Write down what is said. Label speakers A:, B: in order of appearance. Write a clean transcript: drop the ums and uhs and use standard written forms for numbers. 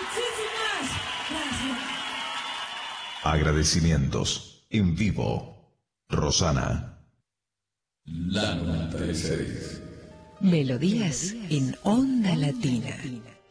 A: Agradecimientos en vivo. Rosana.
B: La 96.
C: Melodías en Onda Latina.